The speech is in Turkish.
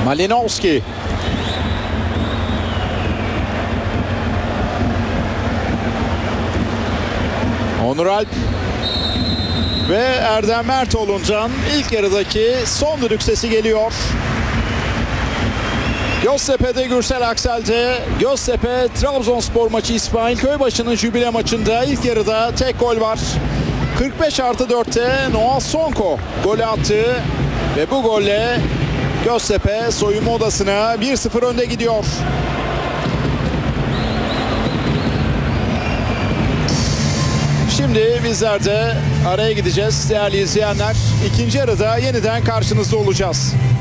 Malinovski. Onur Alp ve Erdem Mertoğlu'ndan ilk yarıdaki son düdük sesi geliyor. Göztepe'de, Gürsel Aksel'de, Göztepe Trabzonspor maçı İsmail Köybaşı'nın jübile maçında ilk yarıda tek gol var. 45+4'te Noah Sonko golü attı ve bu golle Göztepe soyunma odasına 1-0 önde gidiyor. Şimdi bizler de araya gideceğiz değerli izleyenler. İkinci yarıda yeniden karşınızda olacağız.